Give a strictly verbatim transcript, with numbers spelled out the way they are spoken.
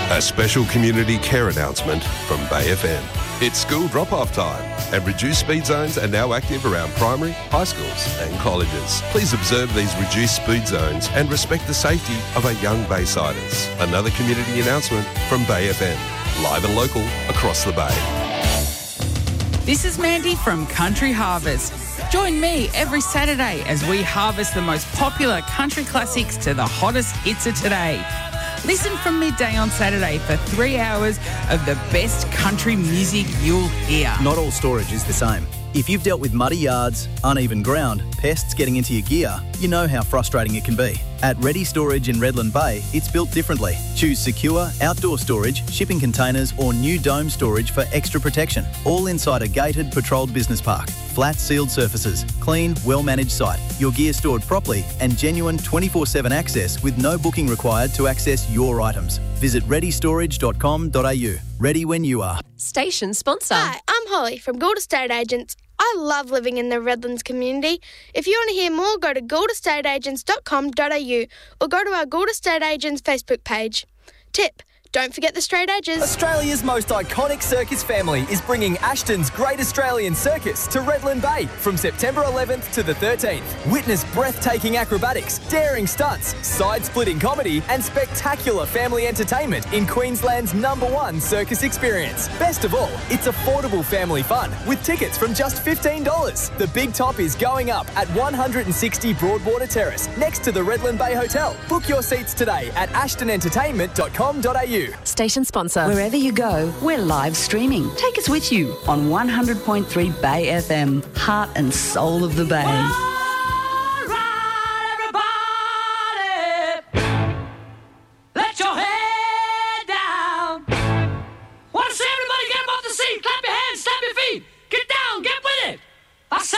A special community care announcement from Bay F M. It's school drop-off time, and reduced speed zones are now active around primary, high schools and colleges. Please observe these reduced speed zones and respect the safety of our young Baysiders. Another community announcement from Bay F M. Live and local across the Bay. This is Mandy from Country Harvest. Join me every Saturday as we harvest the most popular country classics to the hottest hits of today. Listen from midday on Saturday for three hours of the best country music you'll hear. Not all storage is the same. If you've dealt with muddy yards, uneven ground, pests getting into your gear, you know how frustrating it can be. At Ready Storage in Redland Bay, it's built differently. Choose secure, outdoor storage, shipping containers or new dome storage for extra protection. All inside a gated, patrolled business park. Flat sealed surfaces, clean, well-managed site, your gear stored properly and genuine twenty-four seven access with no booking required to access your items. Visit ready storage dot com dot a u. Ready when you are. Station sponsor. Hi, I'm Holly from Gould Estate Agents. I love living in the Redlands community. If you want to hear more, go to gould estate agents dot com dot a u or go to our Gould Estate Agents Facebook page. Tip: don't forget the straight edges. Australia's most iconic circus family is bringing Ashton's Great Australian Circus to Redland Bay from September eleventh to the thirteenth. Witness breathtaking acrobatics, daring stunts, side-splitting comedy and spectacular family entertainment in Queensland's number one circus experience. Best of all, it's affordable family fun with tickets from just fifteen dollars. The big top is going up at one hundred sixty Broadwater Terrace next to the Redland Bay Hotel. Book your seats today at ashton entertainment dot com dot a u. Station sponsor. Wherever you go, we're live streaming. Take us with you on one hundred point three Bay F M, heart and soul of the Bay. All right, everybody, let your head down. Want to see everybody get up off the seat, clap your hands, step